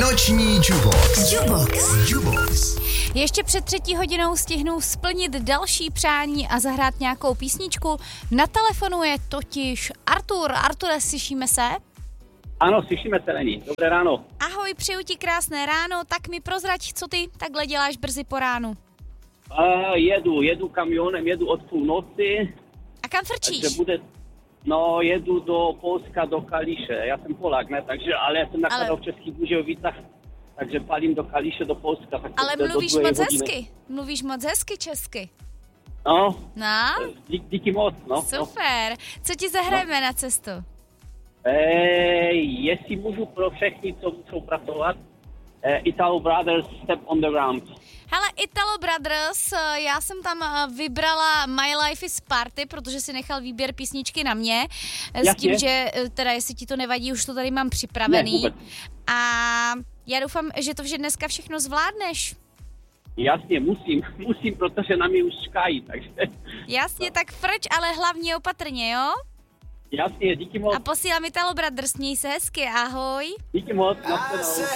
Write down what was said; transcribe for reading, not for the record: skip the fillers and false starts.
Noční Jubox. Ještě před 3:00 stihnu splnit další přání a zahrát nějakou písničku. Na telefonu je totiž Artur. Arture, slyšíme se? Ano, slyšíme se, Lení. Dobré ráno. Ahoj, přeju ti krásné ráno, tak mi prozrať, co ty takhle děláš brzy po ránu. Jedu kamionem, jedu od půlnoci. A kam frčíš? Jedu do Polska, do Kališe. Já jsem Polák, ne? Ale já jsem nakladal v Českých Budějovicích, takže palím do Kališe, do Polska. Tak ale mluvíš moc hezky. Mluvíš moc hezky česky. No? Díky moc, no. Super. Co ti zahrajeme na cestu? Jestli můžu pro všechny, co musou pracovat, Italo Brothers, Step on the Ramp. Hele, Italo Brothers, já jsem tam vybrala My Life is Party, protože si nechal výběr písničky na mě. S tím, že teda jestli ti to nevadí, už to tady mám připravený. Ne, a já doufám, že to dneska všechno zvládneš. Jasně, musím, protože na mě už čekají, takže... Jasně, tak frč, ale hlavně opatrně, jo? Jasně, díky moc. A posílám Italo Brothers, měj se hezky, ahoj. Díky moc, nashledanou.